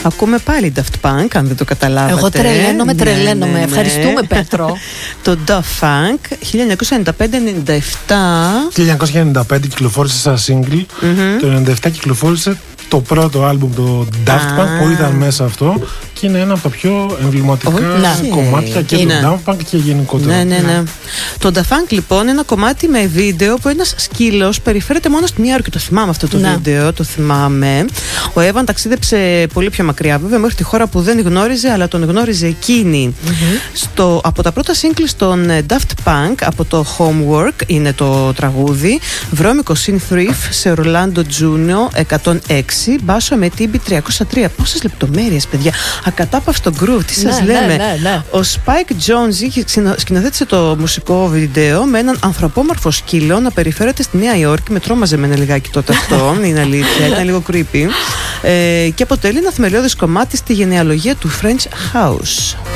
Ακούμε πάλι Daft Punk, αν δεν το καταλάβατε. Εγώ τρελαίνομαι. Ευχαριστούμε, Πέτρο. Το Daft Punk 1995-97. 1995 κυκλοφόρησε σαν single. Το 1997 κυκλοφόρησε το πρώτο άλμπουμ, το Daft Punk, που ήταν μέσα αυτό, και είναι ένα από τα πιο εμβληματικά κομμάτια και του Daft Punk και γενικότερα. Ναι. Το Daft Punk λοιπόν είναι ένα κομμάτι με βίντεο που ένας σκύλος περιφέρεται μόνο στη μία ώρα, και το θυμάμαι αυτό το βίντεο, το θυμάμαι. Ο Εύαν ταξίδεψε πολύ πιο μακριά, βέβαια, μέχρι τη χώρα που δεν γνώριζε, αλλά τον γνώριζε εκείνη. Από τα πρώτα singles των Daft Punk, από το Homework είναι το τραγούδι, βρώμικο synth riff σε Orlando Juno 106, μπάσο με TB 303. Πόσες λεπτομέρειες, παιδιά! Ακατάπαυστο groove, τι σας λέμε. Ο Spike Jonze σκηνοθέτησε το μουσικό βίντεο με έναν ανθρωπόμορφο σκύλο να περιφέρεται στη Νέα Υόρκη. Με τρόμαζε με ένα λιγάκι τότε αυτό, είναι αλήθεια, ήταν λίγο creepy. Και αποτελεί ένα θεμελιώδες κομμάτι στη γενεαλογία του French House.